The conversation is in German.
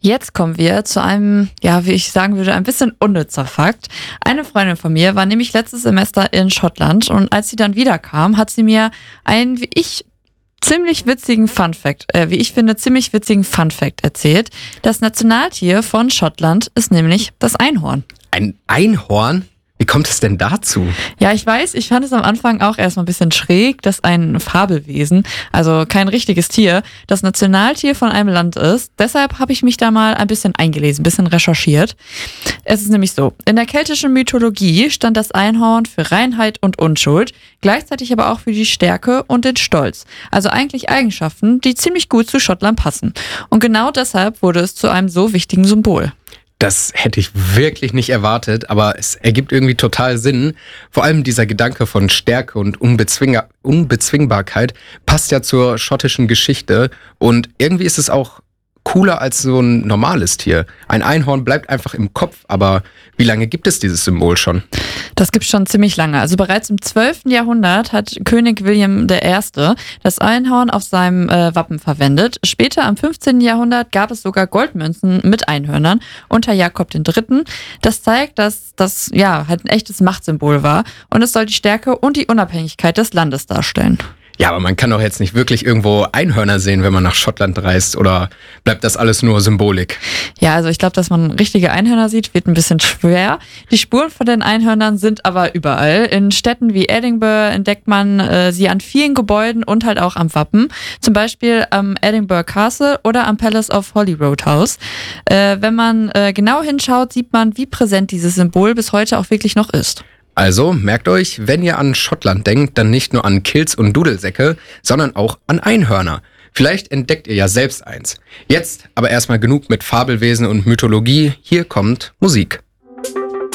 Jetzt kommen wir zu einem, ja, wie ich sagen würde, ein bisschen unnützer Fakt. Eine Freundin von mir war nämlich letztes Semester in Schottland und als sie dann wiederkam, hat sie mir einen, wie ich finde, ziemlich witzigen Funfact erzählt. Das Nationaltier von Schottland ist nämlich das Einhorn. Ein Einhorn? Wie kommt es denn dazu? Ja, ich weiß, ich fand es am Anfang auch erstmal ein bisschen schräg, dass ein Fabelwesen, also kein richtiges Tier, das Nationaltier von einem Land ist. Deshalb habe ich mich da mal ein bisschen eingelesen, ein bisschen recherchiert. Es ist nämlich so, in der keltischen Mythologie stand das Einhorn für Reinheit und Unschuld, gleichzeitig aber auch für die Stärke und den Stolz. Also eigentlich Eigenschaften, die ziemlich gut zu Schottland passen. Und genau deshalb wurde es zu einem so wichtigen Symbol. Das hätte ich wirklich nicht erwartet, aber es ergibt irgendwie total Sinn. Vor allem dieser Gedanke von Stärke und Unbezwingbarkeit passt ja zur schottischen Geschichte und irgendwie ist es auch cooler als so ein normales Tier. Ein Einhorn bleibt einfach im Kopf, aber wie lange gibt es dieses Symbol schon? Das gibt es schon ziemlich lange. Also bereits im 12. Jahrhundert hat König William I. das Einhorn auf seinem Wappen verwendet. Später im 15. Jahrhundert gab es sogar Goldmünzen mit Einhörnern unter Jakob III. Das zeigt, dass das ja halt ein echtes Machtsymbol war und es soll die Stärke und die Unabhängigkeit des Landes darstellen. Ja, aber man kann doch jetzt nicht wirklich irgendwo Einhörner sehen, wenn man nach Schottland reist, oder bleibt das alles nur Symbolik? Ja, also ich glaube, dass man richtige Einhörner sieht, wird ein bisschen schwer. Die Spuren von den Einhörnern sind aber überall. In Städten wie Edinburgh entdeckt man sie an vielen Gebäuden und halt auch am Wappen. Zum Beispiel am Edinburgh Castle oder am Palace of Holyrood House. Wenn man genau hinschaut, sieht man, wie präsent dieses Symbol bis heute auch wirklich noch ist. Also, merkt euch, wenn ihr an Schottland denkt, dann nicht nur an Kilts und Dudelsäcke, sondern auch an Einhörner. Vielleicht entdeckt ihr ja selbst eins. Jetzt aber erstmal genug mit Fabelwesen und Mythologie. Hier kommt Musik.